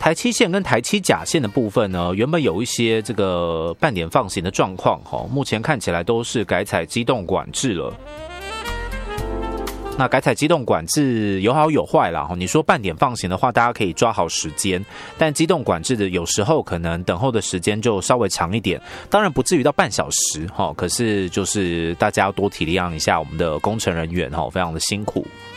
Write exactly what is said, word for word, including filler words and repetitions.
台七线跟台七甲线的部分呢，原本有一些这个半点放行的状况，目前看起来都是改采机动管制了。那改采机动管制有好有坏啦，你说半点放行的话，大家可以抓好时间，但机动管制的有时候可能等候的时间就稍微长一点，当然不至于到半小时，可是就是大家要多体谅一下我们的工程人员，非常的辛苦。